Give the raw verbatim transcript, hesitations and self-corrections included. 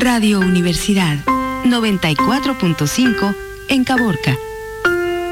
Radio Universidad noventa y cuatro punto cinco en Caborca.